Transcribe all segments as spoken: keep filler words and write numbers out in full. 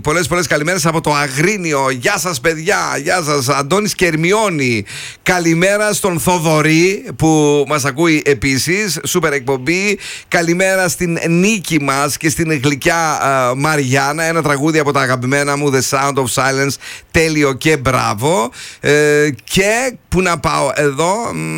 πολλές πολλές καλημέρες από το Αγρίνιο. Γεια σας παιδιά, γεια σας. Αντώνης και Ερμιόνη. Καλημέρα στον Θοδωρή που μας ακούει επίσης. Σούπερ εκπομπή. Καλημέρα στην Νίκη μας και στην γλυκιά uh, Μαριάννα. Ένα τραγούδι από τα αγαπημένα μου, The Sound of Silence. Τέλειο και μπράβο. Ε, και που να πάω εδώ.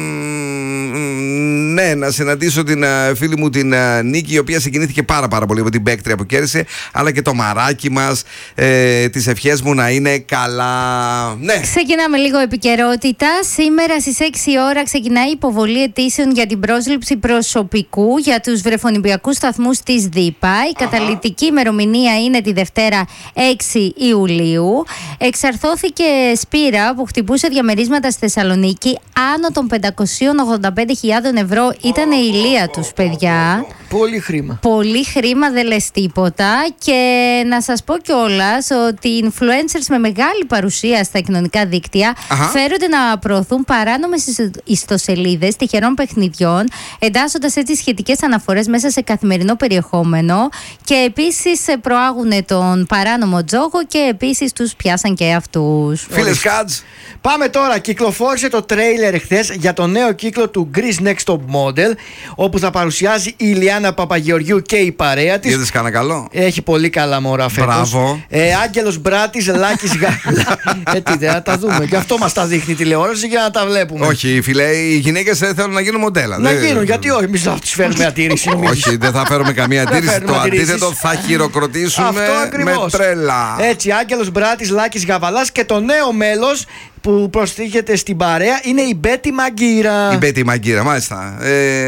Μ, ναι, να συναντήσω την uh, φίλη μου την uh, Νίκη, η οποία συγκινήθηκε πάρα πάρα πολύ από την παίκτρια που κέρδισε, αλλά και το μαράκι μας. Ε, τις ευχές μου να είναι καλά. Ναι. Ξεκινάμε λίγο επικαιρότητα. Σήμερα στις έξι η ώρα ξεκινάει η υποβολή αιτήσεων για την πρόσληψη προσωπικού για τους βρεφονιπιακούς σταθμούς της ΔΥΠΑ. Η καταληκτική ημερομηνία είναι τη Δευτέρα έξι Ιουλίου. Εξαρθώθηκε σπήρα που χτυπούσε διαμερίσματα στη Θεσσαλονίκη άνω των πεντακόσιες ογδόντα πέντε χιλιάδες ευρώ. Ήταν η ηλία τους, παιδιά. Πολύ χρήμα. Πολύ χρήμα, δεν λες τίποτα. Και να σας πω κιόλας ότι οι influencers με μεγάλη παρουσία στα κοινωνικά δίκτυα Αχα. φέρονται να προωθούν παράνομες ιστοσελίδες τυχερών παιχνιδιών, εντάσσοντας έτσι σχετικές αναφορές μέσα σε καθημερινό περιεχόμενο, και επίσης προάγουν τον παράνομο τζόγο και επίσης τους πιάσαν και αυτούς. Φίλες Χάτζ. Πάμε τώρα. Κυκλοφόρησε το τρέιλερ χθες για το νέο κύκλο του Greece Next Top Model, όπου θα παρουσιάζει η Ηλιάνα Παπαγεωργιού και η παρέα της. Είδες κανένα καλό? Έχει πολύ καλά μωρά φέτος. Μπράβο. Ε, Άγγελος Μπράτης, Λάκης Γαλά. ε, τι, δεν θα τα δούμε. Γι' αυτό μας τα δείχνει η τηλεόραση, για να τα βλέπουμε. Όχι, φίλε, οι γυναίκες θέλουν να γίνουν μοντέλα. Να δεν... γίνουν, γιατί όχι, εμείς θα τις φέρουμε αντίρρηση. Όχι, δεν θα φέρουμε καμία αντίρρηση. Το αντίθετο, θα χειροκροτήσουμε με τρέλα. Έτσι, Άγγελος Μπράτης, Λάκης Γαβαλάς, και το νέο μέλος που προστίθεται στην παρέα είναι η Μπέτη Μαγκύρα. Η Μπέτη Μαγκύρα, μάλιστα.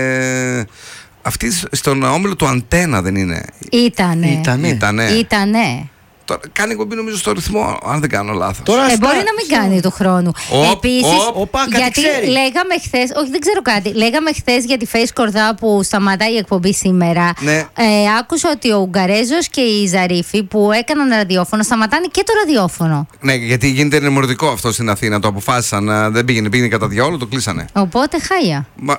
Ε, αυτή στον όμιλο του Αντένα δεν είναι? Ήτανε. Ήτανε. Ήτανε. Ήτανε. Τώρα κάνει κομπή νομίζω στο ρυθμό, αν δεν κάνω λάθος. Τώρα ε, στα... μπορεί να μην κάνει του χρόνου. Επίσης, γιατί ξέρει. λέγαμε χθες, όχι δεν ξέρω κάτι, λέγαμε χθες για τη Face Κορδά που σταματάει η εκπομπή σήμερα. Ναι. Ε, άκουσα ότι ο Ουγγαρέζος και η Ζαρίφη που έκαναν ραδιόφωνο σταματάνε και το ραδιόφωνο. Ναι, γιατί γίνεται ενημερωτικό αυτό στην Αθήνα. Το αποφάσισαν, δεν πήγαινε, πήγαινε κατά διαόλου, το κλείσανε. Οπότε χάια. Μα...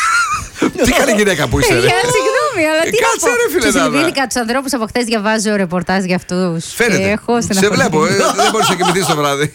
Τι καλή γυναίκα που είσαι, ρε. Συγγνώμη, αλλά Ε, τι κάτσε, να πω. ρε, φίλε, Τους Δάνα. ειδήθηκα τους ανθρώπους από χθες, διαβάζω ρεπορτάζ για αυτούς. Φαίνεται. Και έχω Σε βλέπω, ε, δεν μπορείς να κοιμηθείς το βράδυ.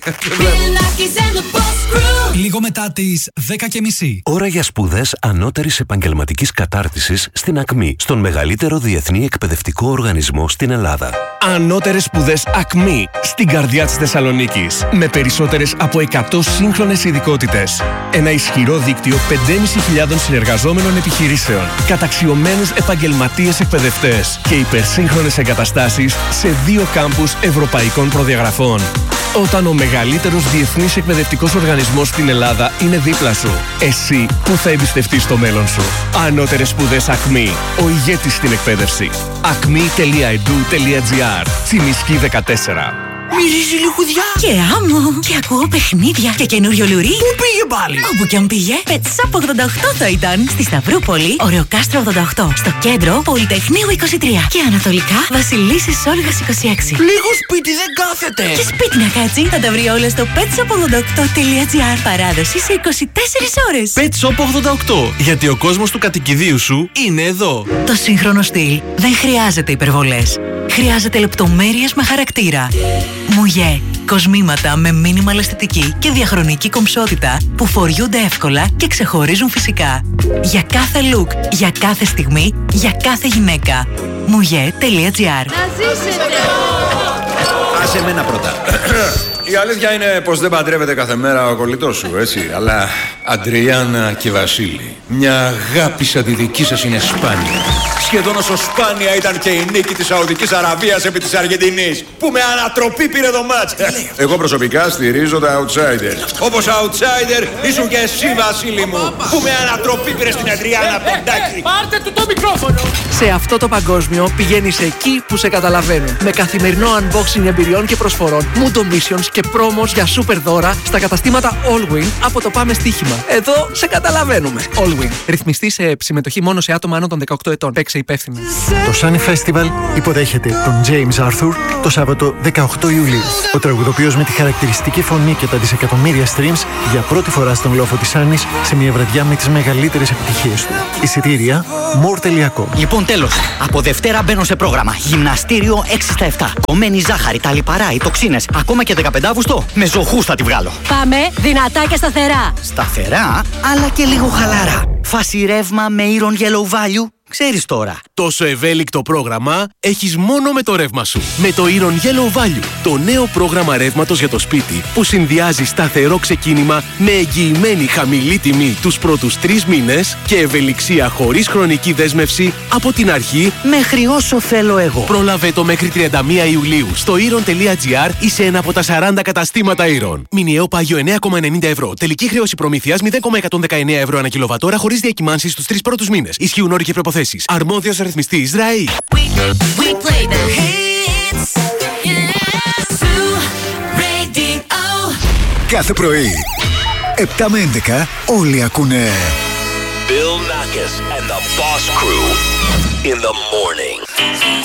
Λίγο μετά τις δέκα και μισή. Ώρα για σπουδές ανώτερης επαγγελματικής κατάρτισης στην ΑΚΜΗ, στον μεγαλύτερο διεθνή εκπαιδευτικό οργανισμό στην Ελλάδα. Ανώτερες σπουδές ΑΚΜΗ, στην καρδιά της Θεσσαλονίκης. Με περισσότερες από εκατό σύγχρονες ειδικότητες. Ένα ισχυρό δίκτυο πέντε χιλιάδες πεντακόσιων συνεργαζόμενων επιχειρήσεων. Καταξιωμένους επαγγελματίες εκπαιδευτές. Και υπερσύγχρονες εγκαταστάσεις σε δύο κάμπους ευρωπαϊκών προδιαγραφών. Όταν ο μεγαλύτερος διεθνής εκπαιδευτικός οργανισμός στην Ελλάδα είναι δίπλα σου, εσύ που θα εμπιστευτείς το μέλλον σου. Ανώτερες σπουδές ΑΚΜΗ, ο ηγέτης στην εκπαίδευση. ακμή τελεία ι ντι ου τελεία τζι άρ. Τσιμισκή δεκατέσσερα. Μυρίζει λιχουδιά και άμμο. Και ακούω παιχνίδια και καινούριο λουρί. Πού πήγε πάλι? Όπου κι αν πήγε, Πετσάπ ογδόντα οκτώ θα ήταν. Στη Σταυρούπολη, Ωρεοκάστρο ογδόντα οκτώ. Στο κέντρο, Πολυτεχνείου είκοσι τρία. Και ανατολικά, Βασιλίσσης Όλγας είκοσι έξι. Λίγο σπίτι δεν κάθεται. Και σπίτι να κάτσει, θα τα βρει όλα στο πετσάπ ογδόντα οκτώ τελεία τζι άρ. Παράδοση σε είκοσι τέσσερις ώρες. Πετσάπ ογδόντα οκτώ. Γιατί ο κόσμος του κατοικιδίου σου είναι εδώ. Το σύγχρονο στυλ δεν χρειάζεται υπερβολές. Χρειάζεται λεπτομέρειες με χαρακτήρα. Μουγέ. Κοσμήματα με μίνιμαλ αισθητική και διαχρονική κομψότητα που φοριούνται εύκολα και ξεχωρίζουν φυσικά. Για κάθε look, για κάθε στιγμή, για κάθε γυναίκα. μουγέ τελεία τζι άρ. Άσε εμένα πρώτα. Η αλήθεια είναι πως δεν παντρεύεται κάθε μέρα ο κολλητός σου, έτσι. Αλλά Αντριάννα και Βασίλη, μια αγάπη σαν τη δική σας είναι σπάνια. Σχεδόν όσο σπάνια ήταν και η νίκη της Σαουδικής Αραβίας επί της Αργεντινής, που με ανατροπή πήρε το μάτς. Εγώ προσωπικά στηρίζω τα outsider. Όπως outsider ήσουν και εσύ, Βασίλη μου, που με ανατροπή πήρε στην Αντριάννα Πεντάκη. Πάρτε του το μικρόφωνο! Σε αυτό το παγκόσμιο πηγαίνεις εκεί που σε καταλαβαίνουν. Με καθημερινό unboxing εμπειριών και προσφορών, Mundo Missions και πρόμος για super δώρα στα καταστήματα Allwin από το Πάμε Στοίχημα. Εδώ σε καταλαβαίνουμε. Allwin. Ρυθμιστή σε συμμετοχή μόνο σε άτομα άνω των δεκαοκτώ ετών. Παίξε σε υπεύθυνα. Το Sunny Festival υποδέχεται τον James Arthur το Σάββατο δεκαοκτώ Ιουλίου. Ο τραγουδοποιός με τη χαρακτηριστική φωνή και τα δισεκατομμύρια streams για πρώτη φορά στον λόφο της Άννης σε μια βραδιά με τις μεγαλύτερες επιτυχίες του. Εισιτήρια more τελεία com. Λοιπόν, τέλος. Από Δευτέρα μπαίνω σε πρόγραμμα. Γυμναστήριο έξι στα επτά. Κομμένη ζάχαρη, τα λιπαρά, οι τοξίνες. Ακόμα και δεκαπέντε Αυγούστου με ζωχούς θα τη βγάλω. Πάμε δυνατά και σταθερά. Σταθερά, αλλά και λίγο χαλαρά. Φάση ρεύμα με Iron Yellow Value. Ξέρεις τώρα. Τόσο ευέλικτο πρόγραμμα έχεις μόνο με το ρεύμα σου. Με το Iron Yellow Value, το νέο πρόγραμμα ρεύματος για το σπίτι που συνδυάζει σταθερό ξεκίνημα με εγγυημένη χαμηλή τιμή τους πρώτους τρεις μήνες και ευελιξία χωρίς χρονική δέσμευση από την αρχή μέχρι όσο θέλω εγώ. Πρόλαβε το μέχρι τριάντα μία Ιουλίου στο iron τελεία gr ή σε ένα από τα σαράντα καταστήματα Iron. Μηνιαίο πάγιο εννέα κόμμα ενενήντα ευρώ. Τελική χρέωση προμήθειας μηδέν κόμμα εκατόν δεκαεννέα ευρώ ανά κιλοβατόρα χωρίς διακυμάνσεις στους τρεις πρώτους μήνες. Ισχύουν όροι και προποθέσεις. Αρμόδιος ρυθμιστής ΡΑΗ. Κάθε πρωί επτά με έντεκα όλοι ακούνε Bill Nackis and the Boss Crew in the morning.